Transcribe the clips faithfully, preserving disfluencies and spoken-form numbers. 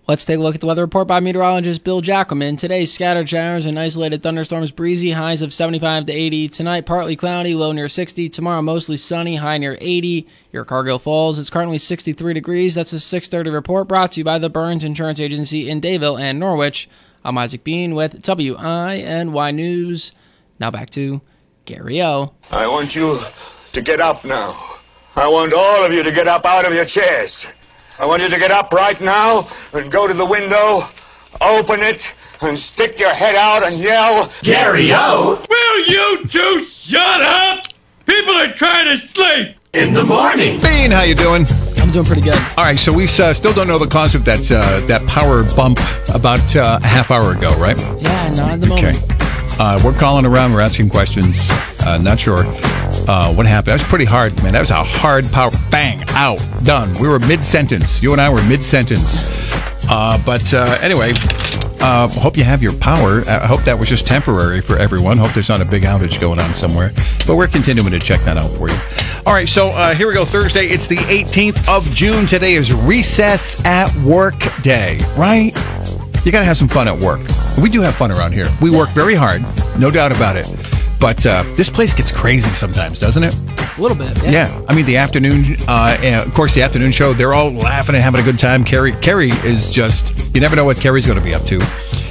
Let's take a look at the weather report by meteorologist Bill Jackelman. Today, scattered showers and isolated thunderstorms, breezy, highs of seventy-five to eighty. Tonight, partly cloudy, low near sixty. Tomorrow, mostly sunny, high near eighty. Your Cargill Falls, it's currently sixty-three degrees. That's a six thirty report brought to you by the Burns Insurance Agency in Dayville and Norwich. I'm Isaac Bean with W I N Y News. Now back to Gary O. I want you to get up now. I want all of you to get up out of your chairs. I want you to get up right now and go to the window, open it, and stick your head out and yell, Gary O! Will you two shut up? People are trying to sleep. In the morning. Bean, how you doing? I'm doing pretty good. All right, so we uh, still don't know the cause of that uh, that power bump about uh, a half hour ago, right? Yeah, not at the moment. Okay. Uh, we're calling around. We're asking questions. Uh, not sure uh, what happened. That was pretty hard, man. That was a hard power. Bang, out, done. We were mid-sentence. You and I were mid-sentence. Uh, but uh, anyway, uh, hope you have your power. I hope that was just temporary for everyone. Hope there's not a big outage going on somewhere. But we're continuing to check that out for you. All right, so uh, here we go. Thursday, it's the eighteenth of June. Today is Recess at Work Day, right? You got to have some fun at work. We do have fun around here. We work very hard, no doubt about it. But uh, this place gets crazy sometimes, doesn't it? A little bit, yeah. Yeah. I mean, the afternoon, uh, and of course, the afternoon show, they're all laughing and having a good time. Carrie, Carrie is just, you never know what Carrie's going to be up to.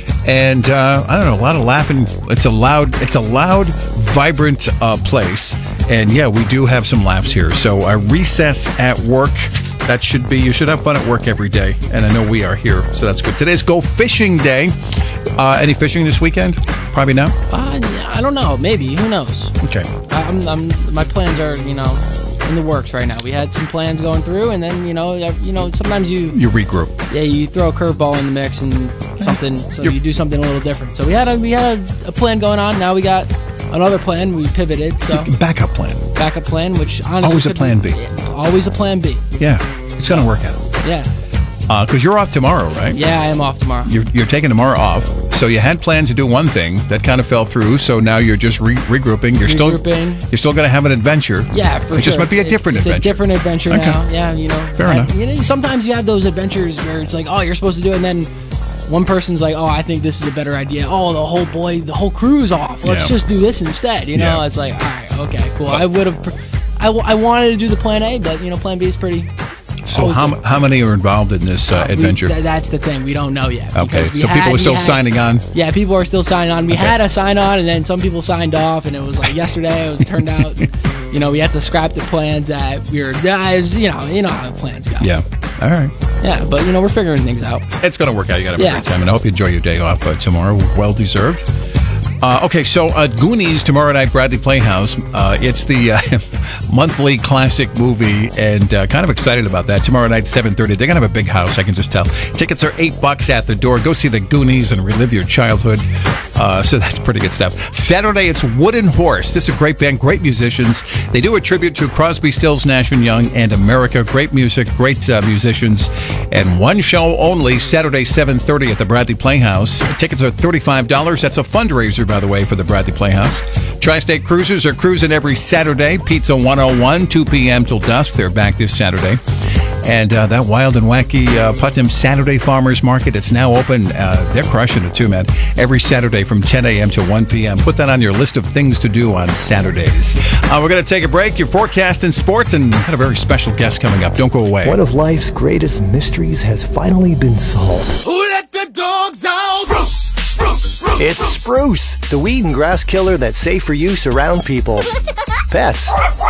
And uh, I don't know, a lot of laughing. It's a loud, it's a loud, vibrant uh, place. And yeah, we do have some laughs here. So a recess at work. That should be, you should have fun at work every day. And I know we are here, so that's good. Today's Go Fishing Day. Uh, any fishing this weekend? Probably not? Uh, I don't know. Maybe. Who knows? Okay. I, I'm, I'm, my plans are, you know, in the works right now. We had some plans going through, and then, you know, you know, sometimes you... You regroup. Yeah, you throw a curveball in the mix and something, so You're, you do something a little different. So we had a, we had a, a plan going on. Now we got another plan. We pivoted, so... Backup plan. Backup plan, which honestly... Always a plan B. Yeah, always a plan B. Yeah, it's going to work out. Yeah. Because uh, you're off tomorrow, right? Yeah, I am off tomorrow. You're, you're taking tomorrow off. So you had plans to do one thing that kind of fell through. So now you're just re- regrouping. You're regrouping. still you're still going to have an adventure. Yeah, for it sure. It just might be a different it's, adventure. It's a different adventure okay. now. Yeah, you know. Fair I, enough. You know, sometimes you have those adventures where it's like, oh, you're supposed to do it, and then one person's like, oh, I think this is a better idea. Oh, the whole boy, the whole crew's off. Let's yeah. just do this instead. You know, yeah. It's like, all right, okay, cool. But, I would have, I, I wanted to do the plan A, but you know, plan B is pretty. So how good. how many are involved in this uh, adventure? We, th- that's the thing. We don't know yet. Okay, so had, people are still had, signing on? Yeah, people are still signing on. We okay. had a sign on, and then some people signed off, and it was like yesterday. It was turned out, you know, we had to scrap the plans that we were, guys, you know, you know how the plans go. Yeah, all right. Yeah, but, you know, we're figuring things out. It's going to work out. You got to have yeah. a great time, and I hope you enjoy your day off uh, tomorrow. Well deserved. Uh, okay, so uh, Goonies tomorrow night, Bradley Playhouse. Uh, it's the uh, monthly classic movie, and uh, kind of excited about that. Tomorrow night, seven thirty. They're going to have a big house, I can just tell. Tickets are eight bucks at the door. Go see the Goonies and relive your childhood. Uh, so that's pretty good stuff. Saturday, it's Wooden Horse. This is a great band, great musicians. They do a tribute to Crosby, Stills, Nash and Young, and America. Great music, great uh, musicians. And one show only, Saturday, seven thirty at the Bradley Playhouse. Tickets are thirty-five dollars. That's a fundraiser, by the way, for the Bradley Playhouse. Tri-State Cruisers are cruising every Saturday. Pizza one oh one, two p.m. till dusk. They're back this Saturday. And uh, that wild and wacky uh, Putnam Saturday Farmers Market, it's now open. Uh, they're crushing it too, man. Every Saturday from ten a.m. to one p.m. Put that on your list of things to do on Saturdays. Uh, we're going to take a break. Your forecast and sports, and got a very special guest coming up. Don't go away. One of life's greatest mysteries has finally been solved. Who let the dogs out? Spruce! Spruce! Spruce! It's Spruce, the weed and grass killer that's safe for use around people, pets,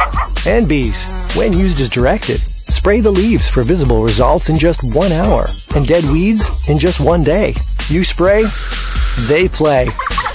and bees, when used as directed. Spray the leaves for visible results in just one hour, and dead weeds in just one day. You spray, they play.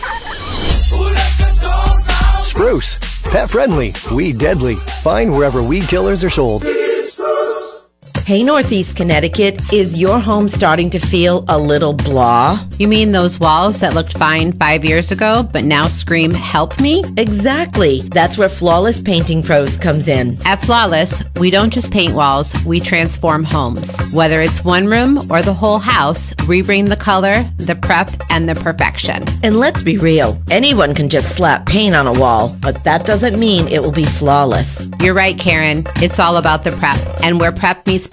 Spruce, pet friendly, weed deadly. Find wherever weed killers are sold. Hey, Northeast Connecticut, is your home starting to feel a little blah? You mean those walls that looked fine five years ago, but now scream, help me? Exactly. That's where Flawless Painting Pros comes in. At Flawless, we don't just paint walls, we transform homes. Whether it's one room or the whole house, we bring the color, the prep, and the perfection. And let's be real, anyone can just slap paint on a wall, but that doesn't mean it will be flawless. You're right, Karen. It's all about the prep. And where prep meets perfection,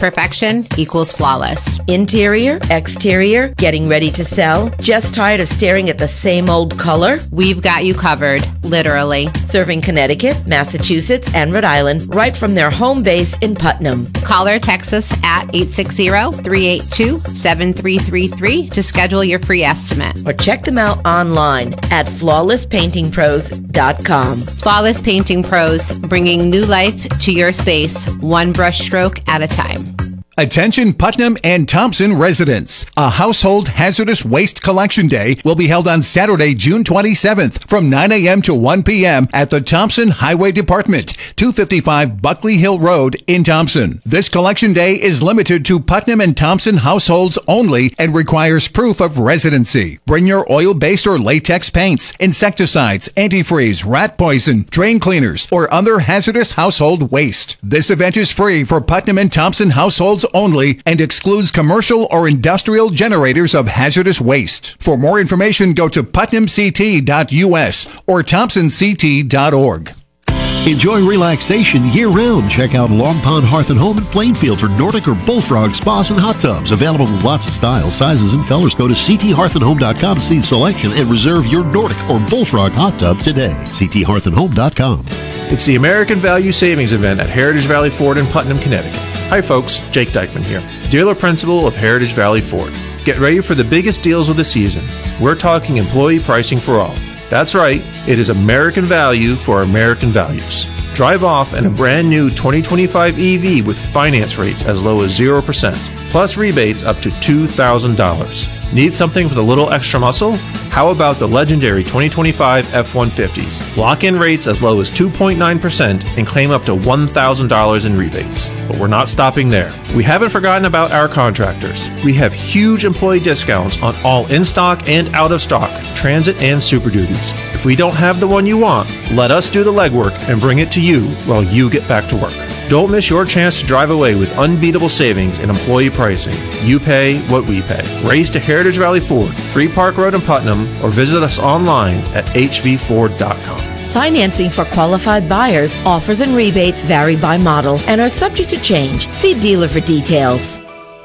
Perfection equals flawless. Interior, exterior, getting ready to sell? Just tired of staring at the same old color? We've got you covered, literally. Serving Connecticut, Massachusetts, and Rhode Island right from their home base in Putnam. Call or text us at eight six zero, three eight two, seven three three three to schedule your free estimate. Or check them out online at flawless painting pros dot com. Flawless Painting Pros, bringing new life to your space, one brush stroke at a time. Attention Putnam and Thompson residents. A household hazardous waste collection day will be held on Saturday, June twenty-seventh from nine a.m. to one p.m. at the Thompson Highway Department, two fifty-five Buckley Hill Road in Thompson. This collection day is limited to Putnam and Thompson households only and requires proof of residency. Bring your oil-based or latex paints, insecticides, antifreeze, rat poison, drain cleaners, or other hazardous household waste. This event is free for Putnam and Thompson households only and excludes commercial or industrial generators of hazardous waste. For more information, go to putnam c t dot u s or thompson c t dot org. Enjoy relaxation year-round. Check out Long Pond Hearth and Home in Plainfield for Nordic or Bullfrog spas and hot tubs. Available in lots of styles, sizes, and colors. Go to c t hearth and home dot com to see the selection and reserve your Nordic or Bullfrog hot tub today. c t hearth and home dot com. It's the American Value Savings Event at Heritage Valley Ford in Putnam, Connecticut. Hi folks, Jake Dykeman here, dealer principal of Heritage Valley Ford. Get ready for the biggest deals of the season. We're talking employee pricing for all. That's right, it is American value for American values. Drive off in a brand new twenty twenty-five E V with finance rates as low as zero percent, plus rebates up to two thousand dollars. Need something with a little extra muscle? How about the legendary twenty twenty-five F one fifties? Lock in rates as low as two point nine percent and claim up to one thousand dollars in rebates. But we're not stopping there. We haven't forgotten about our contractors. We have huge employee discounts on all in-stock and out-of-stock Transit and Super Duties. If we don't have the one you want, let us do the legwork and bring it to you while you get back to work. Don't miss your chance to drive away with unbeatable savings in employee pricing. You pay what we pay. Race to Heritage Valley Ford, Free Park Road in Putnam, or visit us online at h v ford dot com. Financing for qualified buyers, offers and rebates vary by model and are subject to change. See dealer for details.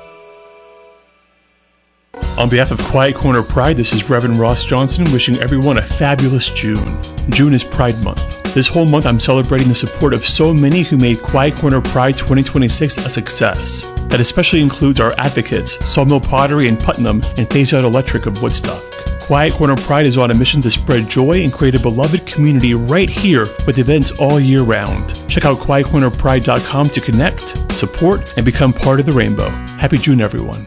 On behalf of Quiet Corner Pride, this is Reverend Ross Johnson wishing everyone a fabulous June. June is Pride Month. This whole month I'm celebrating the support of so many who made Quiet Corner Pride twenty twenty-six a success. That especially includes our advocates, Sawmill Pottery in Putnam and Phase Out Electric of Woodstock. Quiet Corner Pride is on a mission to spread joy and create a beloved community right here with events all year round. Check out quiet corner pride dot com to connect, support, and become part of the rainbow. Happy June, everyone.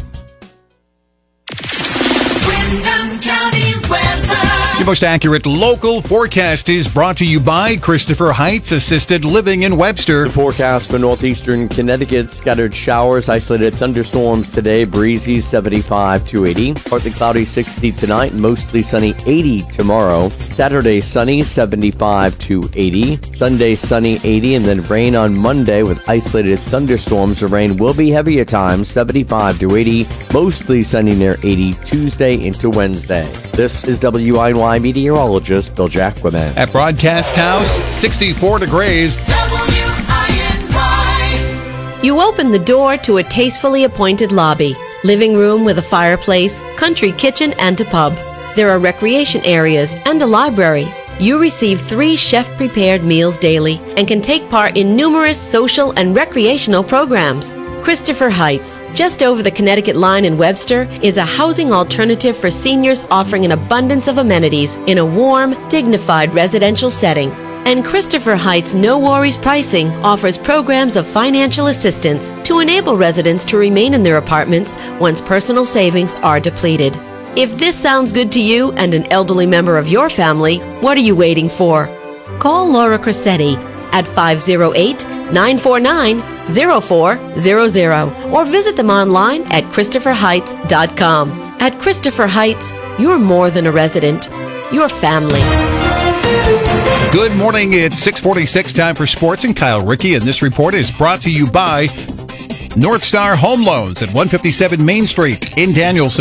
Your most accurate local forecast is brought to you by Christopher Heights Assisted Living in Webster. The forecast for northeastern Connecticut, scattered showers, isolated thunderstorms today, breezy seventy-five to eighty. Partly cloudy sixty tonight, mostly sunny eighty tomorrow. Saturday sunny seventy-five to eighty. Sunday sunny eighty, and then rain on Monday with isolated thunderstorms. The rain will be heavy at times, seventy-five to eighty. Mostly sunny near eighty Tuesday into Wednesday. This is W I N Y meteorologist Bill Jacquemin. At Broadcast House, sixty-four degrees. You open the door to a tastefully appointed lobby, living room with a fireplace, country kitchen, and a pub. There are recreation areas and a library. You receive three chef-prepared meals daily and can take part in numerous social and recreational programs. Christopher Heights, just over the Connecticut line in Webster, is a housing alternative for seniors offering an abundance of amenities in a warm, dignified residential setting. And Christopher Heights No Worries Pricing offers programs of financial assistance to enable residents to remain in their apartments once personal savings are depleted. If this sounds good to you and an elderly member of your family, what are you waiting for? Call Laura Cressetti at five oh eight, nine four nine, oh four hundred or visit them online at christopher heights dot com. At Christopher Heights, you're more than a resident. You're family. Good morning. It's six forty-six, time for sports, and Kyle Rickey, and this report is brought to you by North Star Home Loans at one fifty-seven Main Street in Danielson.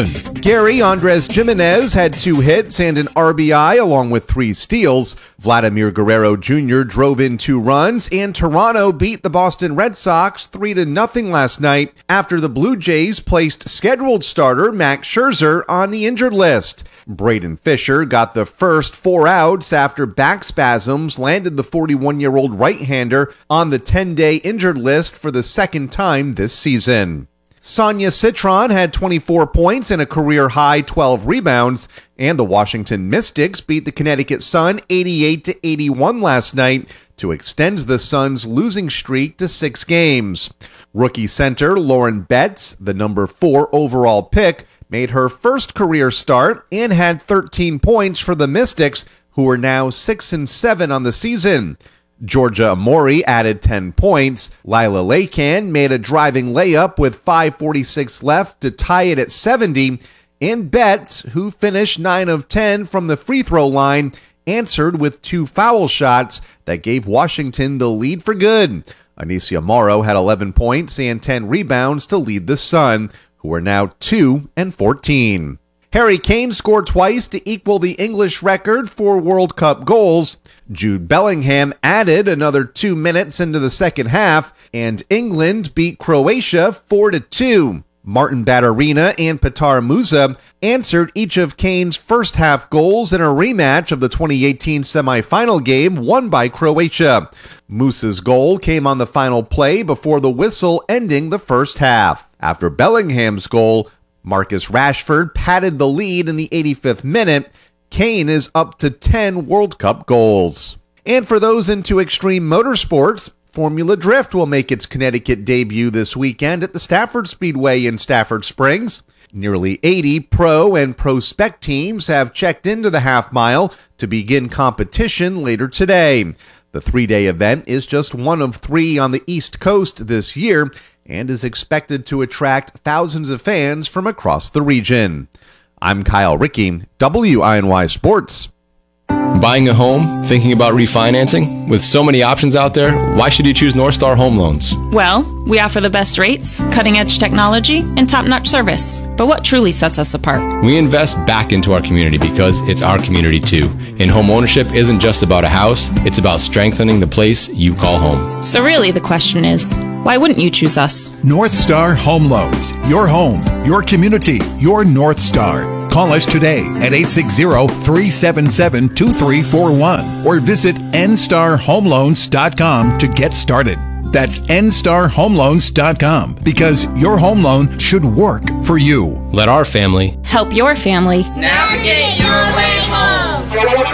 Gary, Andres Gimenez had two hits and an R B I along with three steals. Vladimir Guerrero Junior drove in two runs, and Toronto beat the Boston Red Sox three to nothing last night after the Blue Jays placed scheduled starter Max Scherzer on the injured list. Braden Fisher got the first four outs after back spasms landed the forty-one-year-old right-hander on the ten-day injured list for the second time this season. Sonia Citron had twenty-four points and a career-high twelve rebounds, and the Washington Mystics beat the Connecticut Sun eighty-eight to eighty-one last night to extend the Suns' losing streak to six games. Rookie center Lauren Betts, the number four overall pick, made her first career start and had thirteen points for the Mystics, who are now six and seven on the season. Georgia Amori added ten points. Lila Lakan made a driving layup with five forty-six left to tie it at seventy. And Betts, who finished nine of ten from the free throw line, answered with two foul shots that gave Washington the lead for good. Anicia Morrow had eleven points and ten rebounds to lead the Sun, who are now two and fourteen. Harry Kane scored twice to equal the English record for World Cup goals. Jude Bellingham added another two minutes into the second half, and England beat Croatia four to two. Martin Batterina and Petar Musa answered each of Kane's first half goals in a rematch of the twenty eighteen semifinal game won by Croatia. Musa's goal came on the final play before the whistle ending the first half. After Bellingham's goal, Marcus Rashford padded the lead in the eighty-fifth minute. Kane is up to ten World Cup goals. And for those into extreme motorsports, Formula Drift will make its Connecticut debut this weekend at the Stafford Speedway in Stafford Springs. Nearly eighty pro and pro spec teams have checked into the half mile to begin competition later today. The three-day event is just one of three on the East Coast this year and is expected to attract thousands of fans from across the region. I'm Kyle Rickey, W I N Y Sports. Buying a home, thinking about refinancing? With so many options out there, why should you choose North Star Home Loans? Well, we offer the best rates, cutting-edge technology, and top-notch service. But what truly sets us apart? We invest back into our community because it's our community too. And home ownership isn't just about a house, it's about strengthening the place you call home. So really the question is, why wouldn't you choose us? North Star Home Loans. Your home, your community, your North Star. Call us today at eight six zero, three seven seven, two three four one or visit n star home loans dot com to get started. That's n star home loans dot com because your home loan should work for you. Let our family help your family navigate your way home.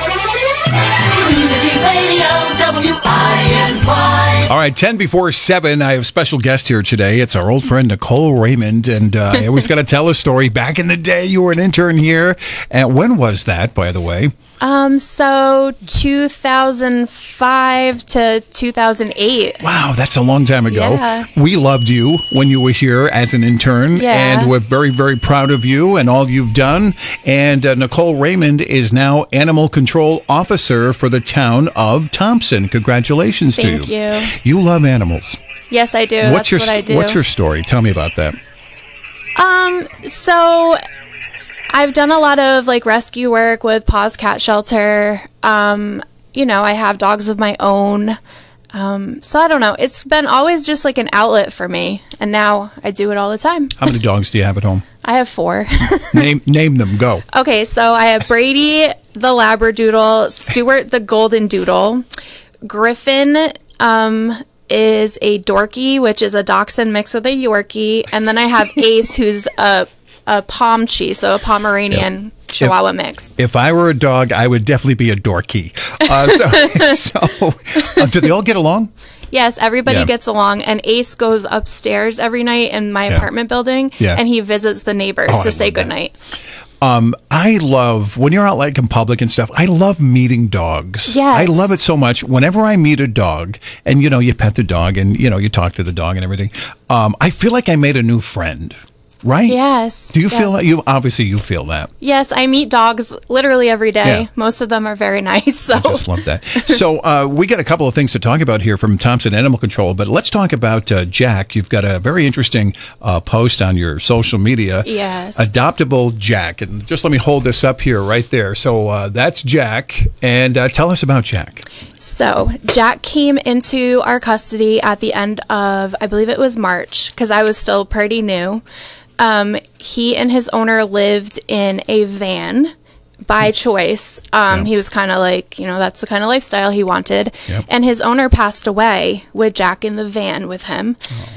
Community Radio, W I N Y. All right, ten before seven, I have a special guest here today. It's our old friend, Nicole Raymond, and uh, I always got to tell a story. Back in the day, you were an intern here. And when was that, by the way? Um, so two thousand five to two thousand eight. Wow, that's a long time ago. Yeah. We loved you when you were here as an intern, Yeah. and we're very, very proud of you and all you've done. And uh, Nicole Raymond is now Animal Control Officer for the town of Thompson. Congratulations Thank to you. you. You love animals. Yes, I do. What's That's your what I do. What's your story? Tell me about that. Um, so I've done a lot of like rescue work with Paws Cat Shelter. Um, you know, I have dogs of my own. Um, so I don't know. It's been always just like an outlet for me, and now I do it all the time. How many dogs do you have at home? I have four. name name them. Go. Okay, so I have Brady the Labradoodle, Stuart the Golden Doodle, Griffin um, is a Dorky, which is a Dachshund mixed with a Yorkie, and then I have Ace, who's a a Pomchi, so a Pomeranian Yep. Chihuahua if, mix. If I were a dog, I would definitely be a Dorky. Uh, so, so uh, do they all get along? Yes, everybody Yeah. gets along, and Ace goes upstairs every night in my Yeah. apartment building, Yeah. and he visits the neighbors Oh, I to say love that. goodnight. Um, I love when you're out like in public and stuff. I love meeting dogs. Yes. I love it so much. Whenever I meet a dog, and you know, you pet the dog, and you know, you talk to the dog and everything. Um, I feel like I made a new friend. right? Yes. Do you yes. feel that? You obviously you feel that. Yes, I meet dogs literally every day. Yeah. Most of them are very nice. So. I just love that. So uh, we got a couple of things to talk about here from Thompson Animal Control, but let's talk about uh, Jack. You've got a very interesting uh, post on your social media. Yes. Adoptable Jack. And just let me hold this up here right there. So uh, that's Jack. And uh, tell us about Jack. So Jack came into our custody at the end of, I believe it was March, because I was still pretty new. Um, he and his owner lived in a van by choice. Um, Yeah. He was kind of like, you know, that's the kind of lifestyle he wanted. Yep. And his owner passed away with Jack in the van with him.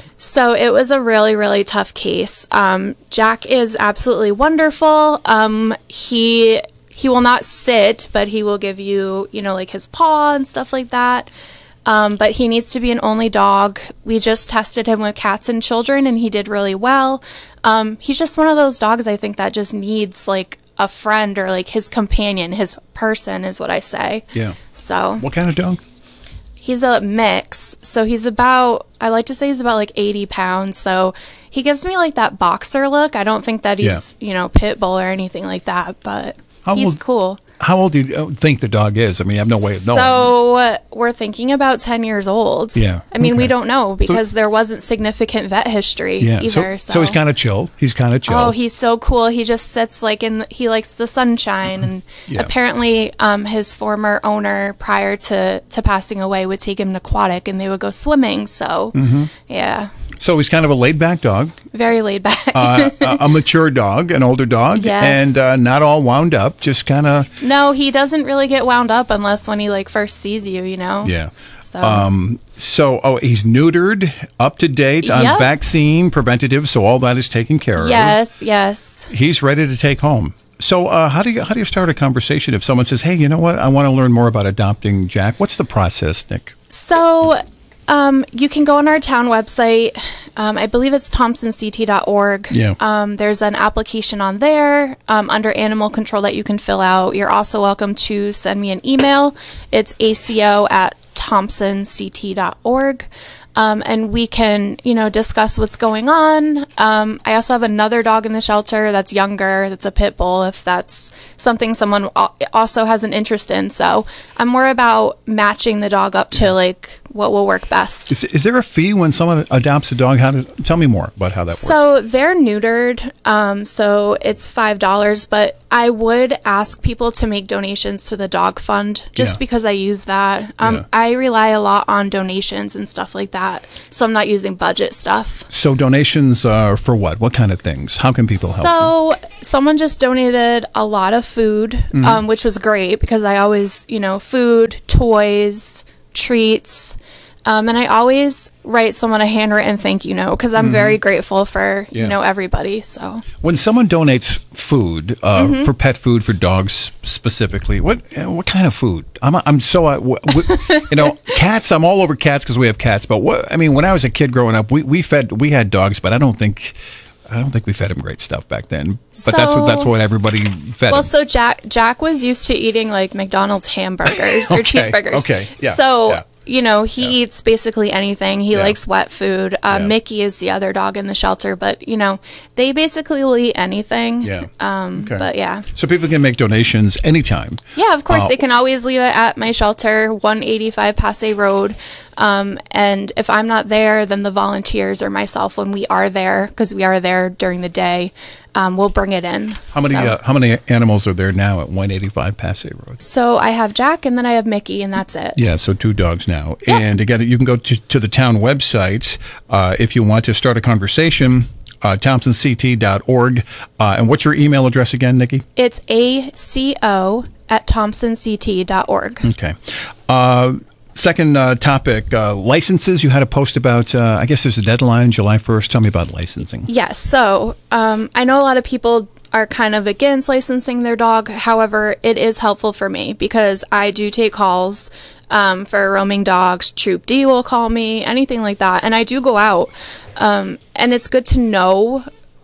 So it was a really, really tough case. Um, Jack is absolutely wonderful. Um, he he will not sit, but he will give you, you know, like his paw and stuff like that. Um, but he needs to be an only dog. We just tested him with cats and children, and he did really well. Um, he's just one of those dogs, I think, that just needs like a friend or like his companion, his person is what I say. Yeah. So What kind of dog? he's a mix. So he's about, I like to say he's about like eighty pounds. So he gives me like that boxer look. I don't think that he's, you know, pit bull or anything like that, but How he's old- cool. How old do you uh, think the dog is? I mean, I have no way of knowing. So uh, we're thinking about ten years old. Yeah, I mean, we okay. don't know because there wasn't significant vet history yeah. either. so, So, so he's kind of chill. He's kind of chill. Oh, he's so cool. He just sits like in, the, he likes the sunshine. And Yeah. apparently um, his former owner prior to, to passing away would take him to aquatic and they would go swimming. So, Mhm. yeah, So he's kind of a laid back dog. very laid back. uh, a, a mature dog, an older dog, Yes. and uh, not all wound up, just kind of, No, he doesn't really get wound up unless when he like first sees you, you know? yeah. So, Um, so, oh, he's neutered, up to date on Yep. vaccine, preventative, so all that is taken care of. yes, yes. He's ready to take home. So, uh, how do you how do you start a conversation if someone says, "Hey, you know what? I want to learn more about adopting Jack." What's the process, Nick? So um, you can go on our town website. Um, I believe it's thompson c t dot org. Yeah. Um, there's an application on there um, under animal control that you can fill out. You're also welcome to send me an email. It's A C O at thompson c t dot org. Um, and we can, you know, discuss what's going on. Um, I also have another dog in the shelter that's younger, that's a pit bull, if that's something someone al- also has an interest in. So I'm more about matching the dog up to like what will work best. Is, is there a fee when someone adopts a dog? How to tell me more about how that works? So they're neutered, um, so it's five dollars. But I would ask people to make donations to the dog fund, just Yeah. because I use that. Um, Yeah. I rely a lot on donations and stuff like that, so I'm not using budget stuff. So donations are for what? What kind of things? How can people help? So someone just donated a lot of food, Mhm. um, which was great because I always, you know, food, toys, treats. Um, and I always write someone a handwritten thank you note because I'm Mhm. very grateful for, Yeah. you know, everybody. So When someone donates food uh, Mhm. for pet food for dogs specifically, what uh, what kind of food? I'm I'm so uh, w- w- you know cats. I'm all over cats because we have cats. But what I mean, when I was a kid growing up, we, we fed we had dogs, but I don't think I don't think we fed them great stuff back then. But that's what that's So- what everybody fed. well, him. so Jack Jack was used to eating like McDonald's hamburgers or Okay, cheeseburgers. okay, yeah, So yeah. you know he eats basically anything. He Yeah. likes wet food. Uh, Yeah. Mickey is the other dog in the shelter, but you know they basically will eat anything. Yeah. Um. Okay. But yeah. So people can make donations anytime. Yeah, of course. Uh, They can always leave it at my shelter, one eighty-five Passay Road. Um, and if I'm not there, then the volunteers or myself, when we are there, because we are there during the day, um, we'll bring it in. How many So, uh, how many animals are there now at one eighty-five Passay Road? so I have Jack and then I have Mickey, and that's it. Yeah, so two dogs now. And again, you can go to, to the town website uh, if you want to start a conversation, uh, thompson c t dot org. Uh, and what's your email address again, Nikki? It's A C O at thompson c t dot org. Okay. Uh, second uh, topic, uh, licenses. You had a post about, uh, I guess there's a deadline, July first. Tell me about licensing. Yes. So um, I know a lot of people are kind of against licensing their dog. However, it is helpful for me because I do take calls um, for roaming dogs. Troop D will call me, anything like that. And I do go out. Um, and it's good to know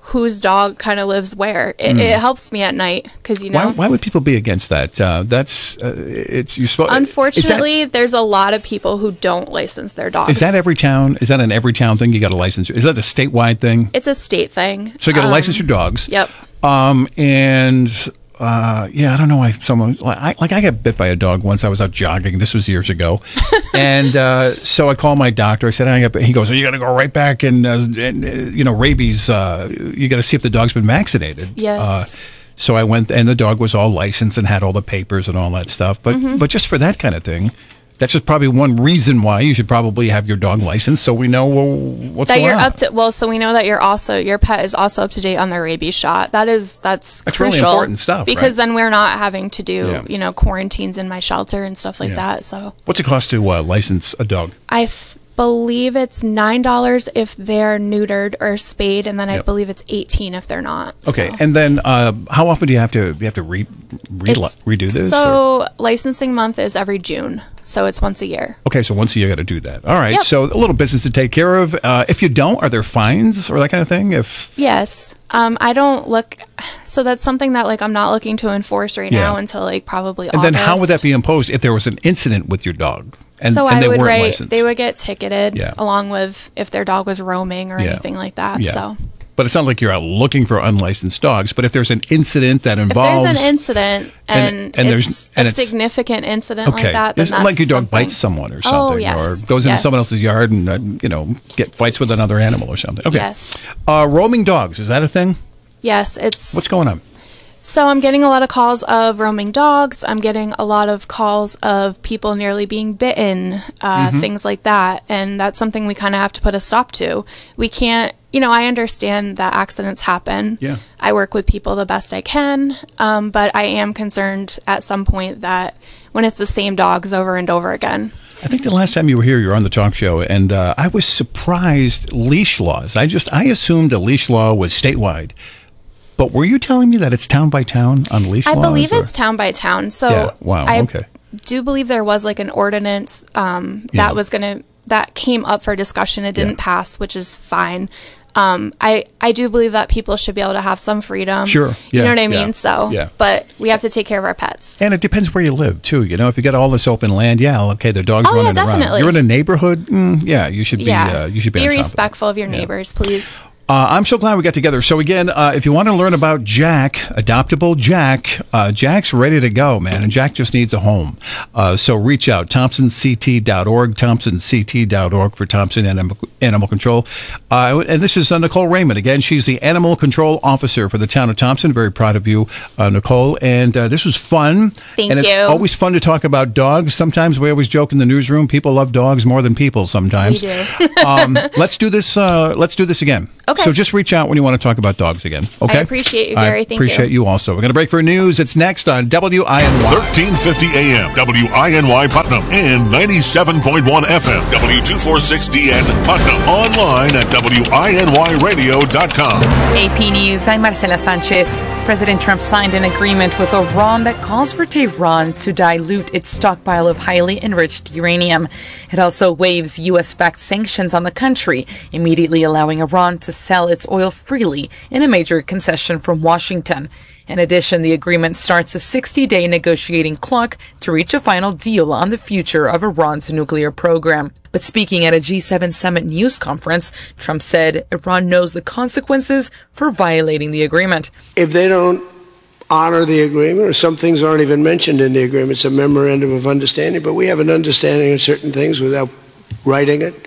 whose dog kind of lives where. It, Mm. it helps me at night because, you know. Why, why would people be against that? Uh, that's uh, it's you're supposed. Unfortunately, there's a lot of people who don't license their dogs. Is that every town? Is that an every town thing? You got to license? Is that a statewide thing? It's a state thing. So you got to Um, license your dogs. Yep. Um, and uh, yeah, I don't know why someone like I, like I got bit by a dog once. I was out jogging. This was years ago, and uh, so I called my doctor. I said, I got bit. He goes, "You got to go right back and, uh, and uh, you know, rabies. Uh, you got to see if the dog's been vaccinated." Yes. Uh, so I went, and the dog was all licensed and had all the papers and all that stuff. But Mhm. but just for that kind of thing. That's just probably one reason why you should probably have your dog licensed, so we know well, what's that going you're on. up to well, so we know that you're also your pet is also up to date on their rabies shot. That is that's That's really crucial important stuff, because right? then we're not having to do Yeah. you know quarantines in my shelter and stuff like Yeah. that. So What's it cost to uh, license a dog? I f- believe it's nine dollars if they're neutered or spayed, and then I Yep. believe it's eighteen if they're not. Okay, and then uh, how often do you have to you have to re, re It's- redo this? or- So licensing month is every June, so it's once a year. Okay, so once a year you got to do that. All right, Yep. so a little business to take care of. Uh, if you don't, are there fines or that kind of thing? If Yes. Um, I don't look. So that's something that like I'm not looking to enforce right Yeah. now until like probably. and August. then how would that be imposed if there was an incident with your dog and, so and I they would weren't write. licensed? They would get ticketed Yeah. along with if their dog was roaming or Yeah. anything like that. Yeah. So But it's not like you're out looking for unlicensed dogs. But if there's an incident that if involves there's an incident and, and- and there's- it's and a it's- significant incident okay, like that, then it's that's like your dog something. bites someone or Oh, something, yes. or goes into Yes. someone else's yard and uh, you know get fights with another animal or something. Okay, Yes. uh, roaming dogs, is that a thing? Yes, it's. What's going on? So I'm getting a lot of calls of roaming dogs. I'm getting a lot of calls of people nearly being bitten, uh, Mhm. things like that. And that's something we kind of have to put a stop to. We can't, you know, I understand that accidents happen. Yeah. I work with people the best I can. Um, but I am concerned at some point that when it's the same dogs over and over again. I think the last time you were here, you were on the talk show, and uh, I was surprised leash laws. I just I assumed a leash law was statewide. But were you telling me that it's town by town on leash I laws? believe or- it's town by town. So Yeah. Wow, I okay. do believe there was like an ordinance um, Yeah. that was going to that came up for discussion. It didn't pass, which is fine. Um, I I do believe that people should be able to have some freedom. Sure. you Yeah, know what I yeah, mean. So, yeah. but we have to take care of our pets. And it depends where you live, too. You know, if you got all this open land, yeah, okay, the dog's Oh, yeah, running around. definitely. You're in a neighborhood, mm, yeah, you should be. yeah, Uh, you should be, be on top of it. respectful of your neighbors, please. Uh, I'm so glad we got together. So again, uh, if you want to learn about Jack, Adoptable Jack, uh, Jack's ready to go, man, and Jack just needs a home. Uh, so reach out, thompson c t dot org, thompson c t dot org for Thompson Animal, Animal Control. Uh, and this is uh, Nicole Raymond. Again, she's the Animal Control Officer for the town of Thompson. Very proud of you, uh, Nicole. And uh, this was fun. Thank and it's you. always fun to talk about dogs. Sometimes we always joke in the newsroom, people love dogs more than people sometimes. We do. um, let's do this. Uh, let's do this again. Okay. So just reach out when you want to talk about dogs again. Okay. I appreciate you, Gary. I Thank appreciate you. you. also. We're going to break for news. It's next on W I N Y. thirteen fifty A M, W I N Y Putnam, and ninety-seven point one F M, W two forty-six D N Putnam. Online at W I N Y radio dot com. A P News, I'm Marcela Sanchez. President Trump signed an agreement with Iran that calls for Tehran to dilute its stockpile of highly enriched uranium. It also waives U S-backed sanctions on the country, immediately allowing Iran to sell its oil freely in a major concession from Washington. In addition, the agreement starts a sixty-day negotiating clock to reach a final deal on the future of Iran's nuclear program. But speaking at a G seven summit news conference, Trump said Iran knows the consequences for violating the agreement. If they don't honor the agreement, or some things aren't even mentioned in the agreement, it's a memorandum of understanding, but we have an understanding of certain things without writing it.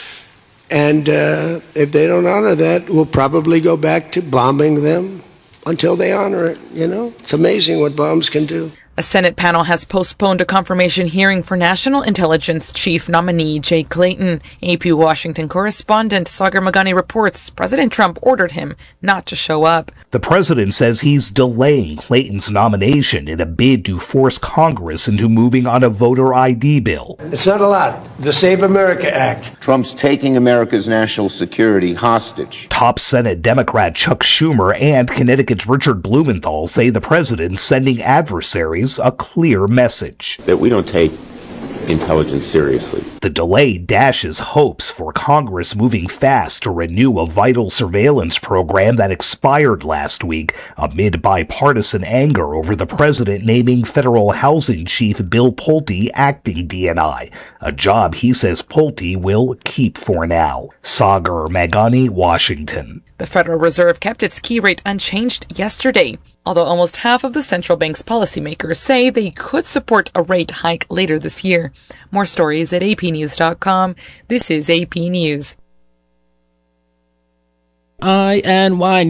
And uh, if they don't honor that, we'll probably go back to bombing them until they honor it. You know, it's amazing what bombs can do. A Senate panel has postponed a confirmation hearing for National Intelligence Chief nominee Jay Clayton. A P Washington correspondent Sagar Magani reports President Trump ordered him not to show up. The president says he's delaying Clayton's nomination in a bid to force Congress into moving on a voter I D bill. It's not allowed. The Save America Act. Trump's taking America's national security hostage. Top Senate Democrat Chuck Schumer and Connecticut's Richard Blumenthal say the president's sending adversaries a clear message. That we don't take intelligence seriously. The The delay dashes hopes for Congress moving fast to renew a vital surveillance program that expired last week amid bipartisan anger over the president naming federal housing chief Bill Pulte acting D N I, a job he says Pulte will keep for now. Sagar Magani, Washington. The Federal Reserve kept its key rate unchanged yesterday, although almost half of the central bank's policymakers say they could support a rate hike later this year. More stories at a p news dot com. This is A P News. I N Y